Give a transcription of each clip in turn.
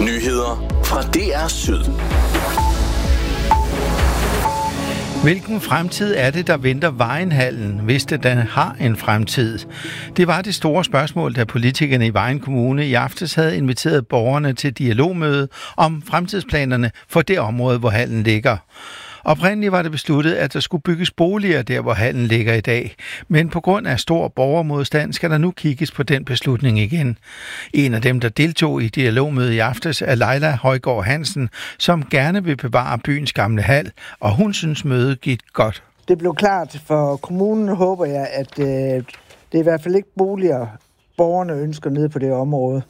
Nyheder fra DR Syd. Hvilken fremtid er det, der venter Vejenhallen, hvis det da har en fremtid? Det var det store spørgsmål, da politikerne i Vejen Kommune i aftes havde inviteret borgerne til dialogmøde om fremtidsplanerne for det område, hvor hallen ligger. Oprindeligt var det besluttet, at der skulle bygges boliger der, hvor hallen ligger i dag. Men på grund af stor borgermodstand skal der nu kigges på den beslutning igen. En af dem, der deltog i dialogmødet i aftes, er Leila Højgaard Hansen, som gerne vil bevare byens gamle hal, og hun synes mødet gik godt. Det blev klart for kommunen, håber jeg, at det er i hvert fald ikke boliger, borgerne ønsker nede på det område.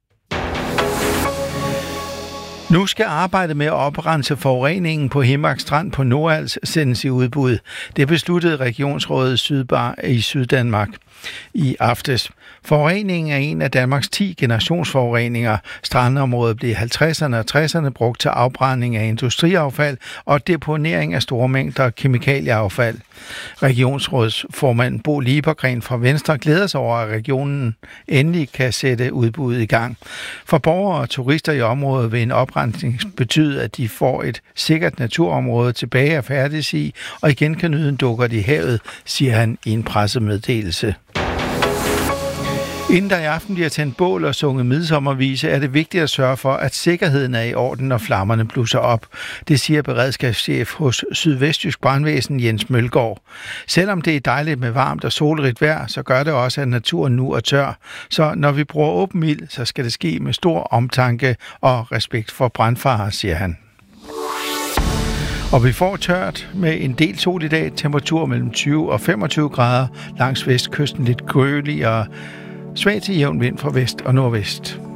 Nu skal arbejdet med at oprense forureningen på Himmark Strand på Nordals sendes i udbud. Det besluttede Regionsrådet Sydbar i Syddanmark i aftes. Forureningen er en af Danmarks 10 generationsforureninger. Strandområdet blev i 50'erne og 60'erne brugt til afbrænding af industriaffald og deponering af store mængder kemikalieaffald. Regionsrådsformand Bo Liebergren fra Venstre glæder sig over, at regionen endelig kan sætte udbuddet i gang. For borgere og turister i området vil en oprensning betyde, at de får et sikkert naturområde tilbage at færdes i, og igen kan nyde en dukkert i havet, siger han i en pressemeddelelse. Inden der i aften bliver tændt bål og sunget midsommervise, er det vigtigt at sørge for, at sikkerheden er i orden, når flammerne blusser op. Det siger beredskabschef hos Sydvestjysk Brandvæsen Jens Mølgaard. Selvom det er dejligt med varmt og solrigt vejr, så gør det også, at naturen nu er tør. Så når vi bruger åben ild, så skal det ske med stor omtanke og respekt for brandfarer, siger han. Og vi får tørt med en del sol i dag, temperatur mellem 20 og 25 grader, langs vestkysten lidt kølig og svag til jævn vind fra vest og nordvest.